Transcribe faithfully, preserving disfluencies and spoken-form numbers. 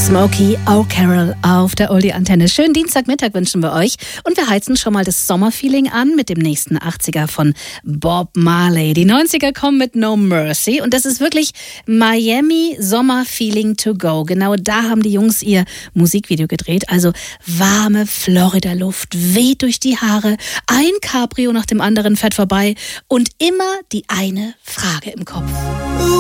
Smokey O'Carroll auf der Oldie-Antenne. Schönen Dienstagmittag wünschen wir euch. Und wir heizen schon mal das Sommerfeeling an mit dem nächsten achtziger von Bob Marley. Die neunziger kommen mit No Mercy. Und das ist wirklich Miami Sommerfeeling to go. Genau da haben die Jungs ihr Musikvideo gedreht. Also warme Florida-Luft weht durch die Haare. Ein Cabrio nach dem anderen fährt vorbei. Und immer die eine Frage im Kopf.